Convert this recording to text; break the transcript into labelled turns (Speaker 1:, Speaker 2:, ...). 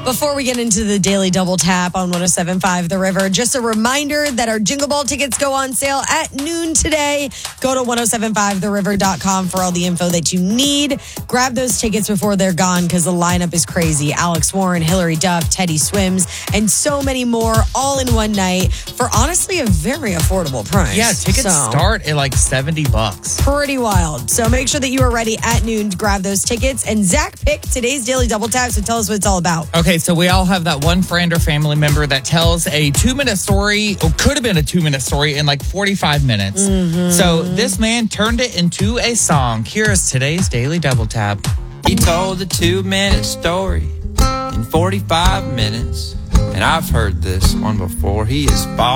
Speaker 1: Before we get into the Daily Double Tap on 107.5 The River, just a reminder that our Jingle Ball tickets go on sale at noon today. Go to 1075theriver.com for all the info that you need. Grab those tickets before they're gone because the lineup is crazy. Alex Warren, Hillary Duff, Teddy Swims, and so many more all in one night for honestly a very affordable price.
Speaker 2: Yeah, tickets start at like $70.
Speaker 1: Pretty wild. So make sure that you are ready at noon to grab those tickets. And Zach picked today's Daily Double Tap, so tell us what it's all about.
Speaker 2: Okay, so we all have that one friend or family member that tells a 2-minute story, or could have been a 2-minute story, in like 45 minutes. So this man turned it into a song. Here's today's Daily Double Tap.
Speaker 3: He told a 2-minute story in 45 minutes. And I've heard this one before. He is